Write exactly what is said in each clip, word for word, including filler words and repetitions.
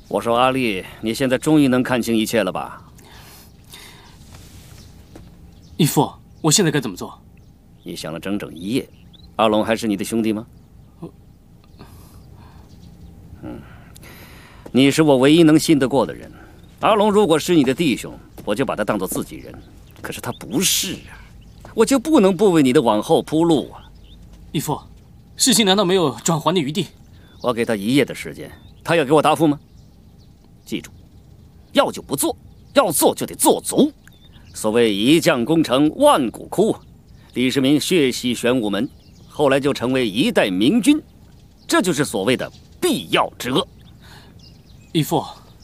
我说阿丽，你现在终于能看清一切了吧？ 义父，我现在该怎么做？ 你想了整整一夜，阿龙还是你的兄弟吗？嗯，你是我唯一能信得过的人。阿龙如果是你的弟兄，我就把他当做自己人。可是他不是啊，我就不能不为你的往后铺路啊。 义父，事情难道没有转圜的余地？ 我给他一夜的时间，他要给我答复吗？记住，要就不做，要做就得做足。所谓一将功成万骨枯，李世民血洗玄武门，后来就成为一代明君，这就是所谓的必要之恶。 义父，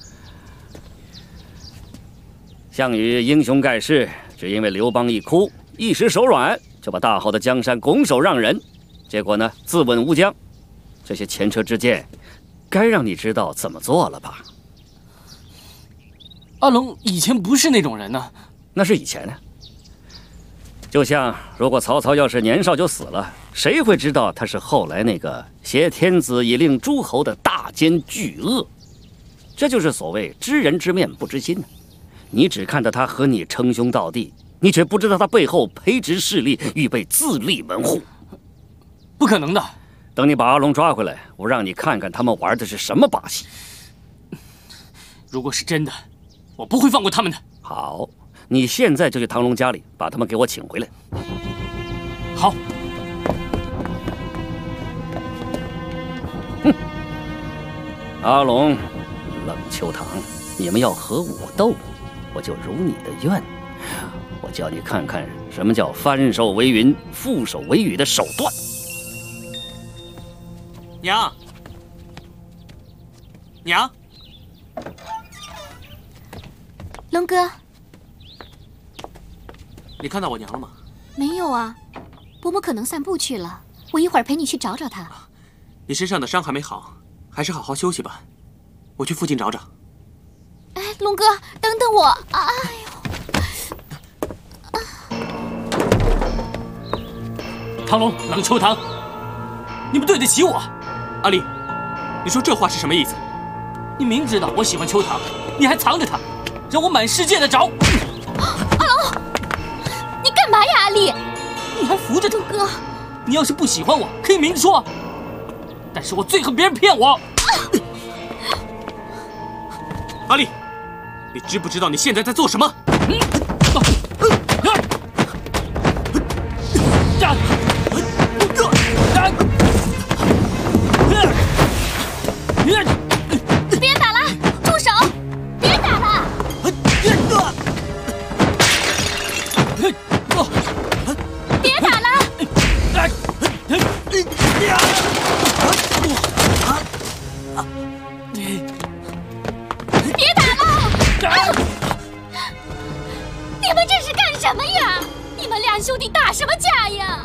项羽英雄盖世，只因为刘邦一哭，一时手软，就把大好的江山拱手让人，结果呢，自刎乌江。这些前车之鉴，该让你知道怎么做了吧？ 阿龙以前不是那种人呢， 那是以前呢。就像如果曹操要是年少就死了，谁会知道他是后来那个挟天子以令诸侯的大奸巨恶？这就是所谓知人知面不知心。你只看到他和你称兄道弟，你却不知道他背后培植势力，预备自立门户。 不可能的。 等你把阿龙抓回来，我让你看看他们玩的是什么把戏。 如果是真的，我不会放过他们的。 好，你现在就去唐龙家里把他们给我请回来。 好。 哼，阿龙、冷秋堂，你们要和我斗，我就如你的愿。我叫你看看什么叫翻手为云，覆手为雨的手段。 娘，娘， 龙哥， 你看到我娘了吗？ 没有啊，伯母可能散步去了，我一会儿陪你去找找她。 你身上的伤还没好，还是好好休息吧。我去附近找找。 哎，龙哥，等等我！哎呦！唐龙、冷秋堂，你们对得起我。阿丽，你说这话是什么意思？你明知道我喜欢秋堂，你还藏着他，让我满世界的找。 阿龙，你干嘛呀，阿丽？ 你还扶着他？ 哥， 你要是不喜欢我，可以明说。但是我最恨别人骗我。阿丽，你知不知道你现在在做什么？嗯别打了，住手！别打了！别打了！别打了！你们这是干什么呀？你们俩兄弟打什么架呀？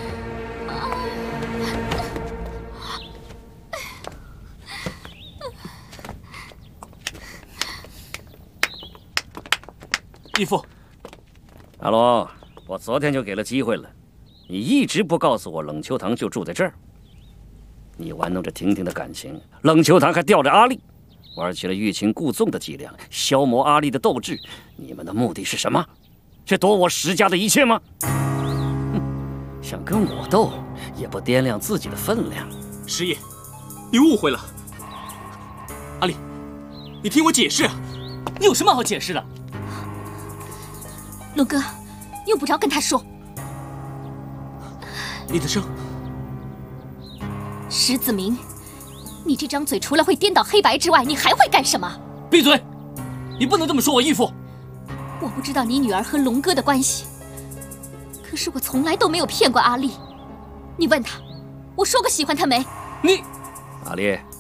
义父， 阿龙，我昨天就给了机会了，你一直不告诉我冷秋堂就住在这儿。你玩弄着婷婷的感情，冷秋堂还吊着阿丽，玩起了欲擒故纵的伎俩，消磨阿丽的斗志。你们的目的是什么？是夺我石家的一切吗？哼，想跟我斗，也不掂量自己的分量。 师爷，你误会了。阿丽，你听我解释。你有什么好解释的？ 龙哥，用不着跟他说。 李子胜， 石子明，你这张嘴除了会颠倒黑白之外，你还会干什么？ 闭嘴！你不能这么说我义父。 我不知道你女儿和龙哥的关系，可是我从来都没有骗过阿丽。你问她，我说过喜欢她没？ 你， 阿丽，